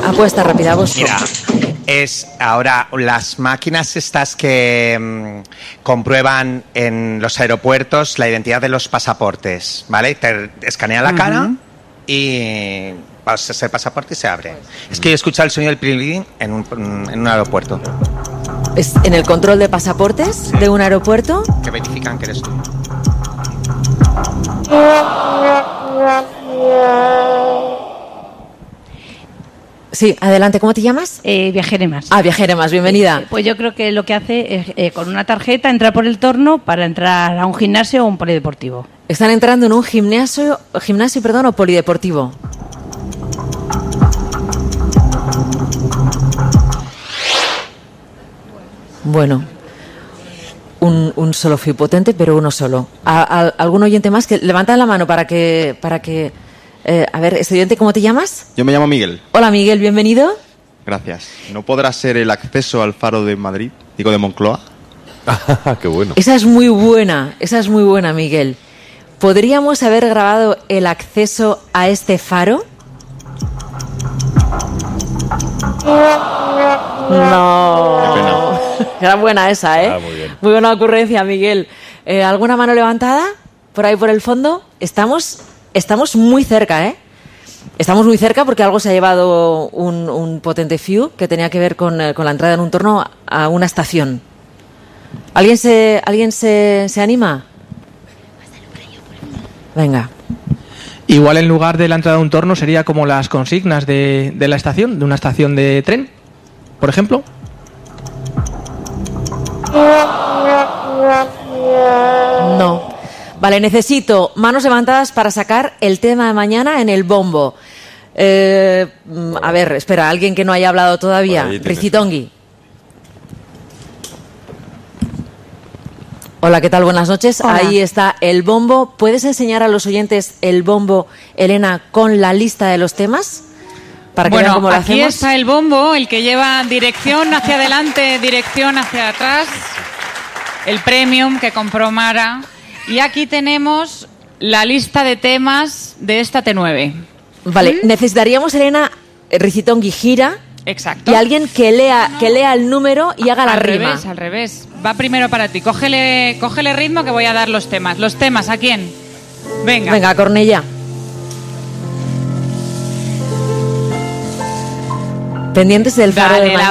Apuesta rápida, Bosco. Mira, es ahora las máquinas estas que comprueban en los aeropuertos la identidad de los pasaportes, ¿vale? Te escanean la cara y pasas el pasaporte y se abre. Es que yo he escuchado el sonido del pilín en un aeropuerto. ¿Es en el control de pasaportes de un aeropuerto? Que verifican que eres tú. Sí, adelante, ¿cómo te llamas? Viajeremas. Viajeremas, bienvenida. Pues yo creo que lo que hace es con una tarjeta entrar por el torno para entrar a un gimnasio o un polideportivo. Están entrando en un gimnasio o polideportivo. Bueno, un solo fui potente, pero uno solo. ¿Algún oyente más? Que levanta la mano para que a ver, estudiante, ¿cómo te llamas? Yo me llamo Miguel. Hola, Miguel, bienvenido. Gracias. ¿No podrá ser el acceso al faro de Madrid? Digo, de Moncloa. Qué bueno. Esa es muy buena, Miguel. ¿Podríamos haber grabado el acceso a este faro? No. Qué pena. Era buena esa, ¿eh? Muy bien. Muy buena ocurrencia, Miguel. ¿Alguna mano levantada? ¿Por ahí por el fondo? Estamos muy cerca, ¿eh? Estamos muy cerca porque algo se ha llevado un potente few que tenía que ver con la entrada en un torno a una estación. ¿Alguien se anima? Venga. Igual en lugar de la entrada de un torno sería como las consignas de la estación, de una estación de tren, por ejemplo. No. Vale, necesito manos levantadas para sacar el tema de mañana en el bombo. A ver, espera, alguien que no haya hablado todavía. Ricitongui. Hola, ¿qué tal? Buenas noches. Hola. Ahí está el bombo. ¿Puedes enseñar a los oyentes el bombo, Elena, con la lista de los temas? Para que vean cómo lo aquí hacemos. Está el bombo, el que lleva dirección hacia adelante, dirección hacia atrás. El premium que compró Mara. Y aquí tenemos la lista de temas de esta T9. Vale, necesitaríamos, Elena, Ricitongui gira. Exacto. Y alguien que lea el número y haga la rima. Al revés. Va primero para ti. Cógele ritmo que voy a dar los temas. ¿Los temas a quién? Venga, Cornellá. Pendientes del faro de mañana.